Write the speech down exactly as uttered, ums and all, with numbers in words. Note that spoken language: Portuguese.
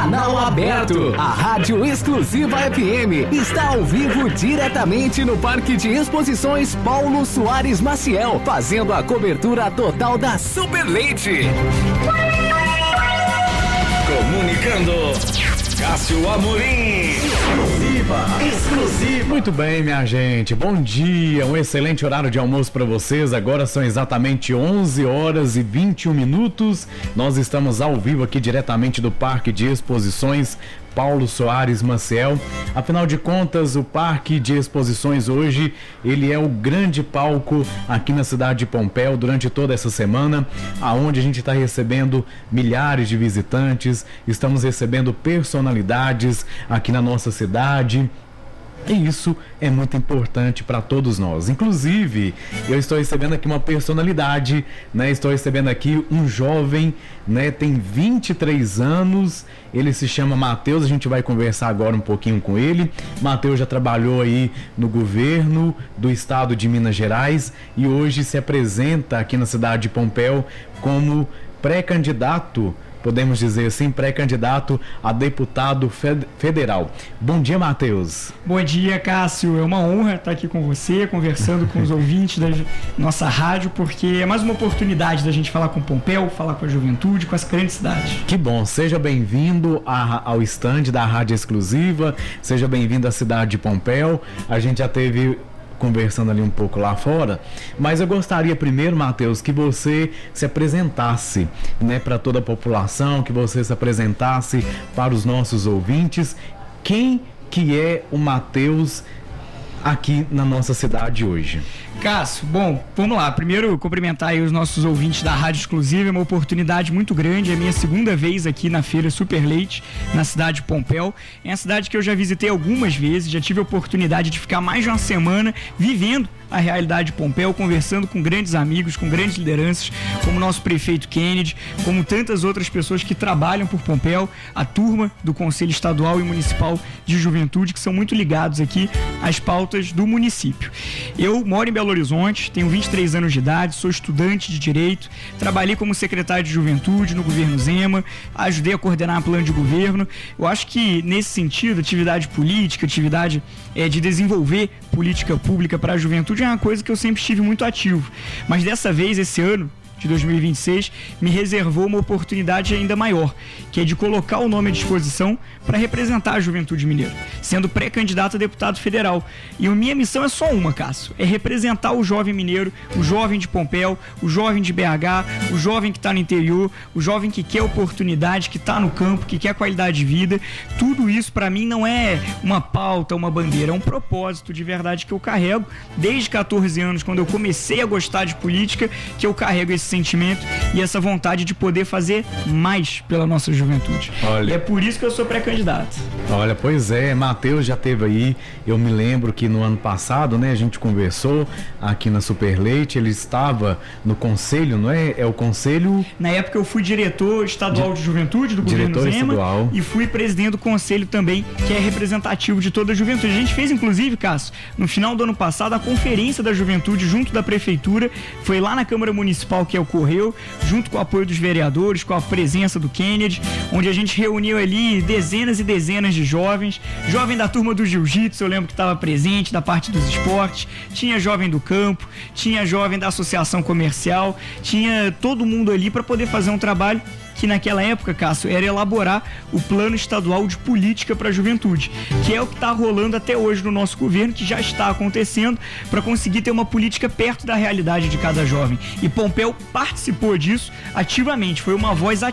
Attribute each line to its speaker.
Speaker 1: Canal aberto. A Rádio Exclusiva F M está ao vivo diretamente no Parque de Exposições Paulo Soares Maciel, fazendo a cobertura total da Super Leite.
Speaker 2: Comunicando, Cássio Amorim. Exclusiva, exclusiva.
Speaker 3: Muito bem, minha gente. Bom dia, um excelente horário de almoço para vocês. Agora são exatamente onze horas e vinte e um minutos. Nós estamos ao vivo aqui diretamente do Parque de Exposições Paulo Soares Maciel. Afinal de contas, o Parque de Exposições hoje, ele é o grande palco aqui na cidade de Pompéu durante toda essa semana, aonde a gente está recebendo milhares de visitantes, estamos recebendo personalidades aqui na nossa cidade. E isso é muito importante para todos nós. Inclusive, eu estou recebendo aqui uma personalidade, né? Estou recebendo aqui um jovem, né? Tem vinte e três anos, ele se chama Matheus, a gente vai conversar agora um pouquinho com ele. Matheus já trabalhou aí no governo do estado de Minas Gerais e hoje se apresenta aqui na cidade de Pompéu como pré-candidato, podemos dizer assim, pré-candidato a deputado federal. Bom dia, Matheus.
Speaker 4: Bom dia, Cássio. É uma honra estar aqui com você, conversando com os ouvintes da nossa rádio, porque é mais uma oportunidade da gente falar com Pompéu, falar com a juventude, com as grandes cidades.
Speaker 3: Que bom. Seja bem-vindo a, ao stand da Rádio Exclusiva, seja bem-vindo à cidade de Pompéu. A gente já teve conversando ali um pouco lá fora, mas eu gostaria primeiro, Matheus, que você se apresentasse, né, para toda a população, que você se apresentasse para os nossos ouvintes, quem que é o Matheus aqui na nossa cidade hoje.
Speaker 4: Cássio, bom, vamos lá. Primeiro, cumprimentar aí os nossos ouvintes da Rádio Exclusiva, é uma oportunidade muito grande, é a minha segunda vez aqui na Feira Super Leite, na cidade de Pompéu. É uma cidade que eu já visitei algumas vezes, já tive a oportunidade de ficar mais de uma semana vivendo a realidade de Pompéu, conversando com grandes amigos, com grandes lideranças, como o nosso prefeito Kennedy, como tantas outras pessoas que trabalham por Pompéu, a turma do Conselho Estadual e Municipal de Juventude, que são muito ligados aqui às pautas do município. Eu moro em Belo Horizonte, tenho vinte e três anos de idade, sou estudante de Direito, trabalhei como secretário de Juventude no governo Zema, ajudei a coordenar plano de governo. Eu acho que, nesse sentido, atividade política, atividade é, de desenvolver política pública para a juventude é uma coisa que eu sempre estive muito ativo. Mas dessa vez, esse ano de dois mil e vinte e seis, me reservou uma oportunidade ainda maior, que é de colocar o nome à disposição para representar a juventude mineira, sendo pré-candidato a deputado federal. E a minha missão é só uma, Cássio, é representar o jovem mineiro, o jovem de Pompéu, o jovem de B H, o jovem que está no interior, o jovem que quer oportunidade, que está no campo, que quer qualidade de vida. Tudo isso para mim não é uma pauta, uma bandeira, é um propósito de verdade que eu carrego desde catorze anos, quando eu comecei a gostar de política, que eu carrego esse sentimento e essa vontade de poder fazer mais pela nossa juventude. Olha, é por isso que eu sou pré-candidato.
Speaker 3: Olha, pois é, Matheus já teve aí, eu me lembro que no ano passado, né, a gente conversou aqui na Super Leite, ele estava no conselho, não é? É o conselho...
Speaker 4: Na época eu fui diretor estadual de, de juventude do governo Zema estadual. E fui presidente do conselho também, que é representativo de toda a juventude. A gente fez, inclusive, Cássio, no final do ano passado, a conferência da juventude junto da prefeitura, foi lá na Câmara Municipal que ocorreu, junto com o apoio dos vereadores, com a presença do Kennedy, onde a gente reuniu ali dezenas e dezenas de jovens, jovem da turma do jiu-jitsu, eu lembro que estava presente, da parte dos esportes, tinha jovem do campo, tinha jovem da associação comercial, tinha todo mundo ali para poder fazer um trabalho que naquela época, Cássio, era elaborar o plano estadual de política para a juventude, que é o que está rolando até hoje no nosso governo, que já está acontecendo, para conseguir ter uma política perto da realidade de cada jovem. E Pompéu participou disso ativamente, foi uma voz ativa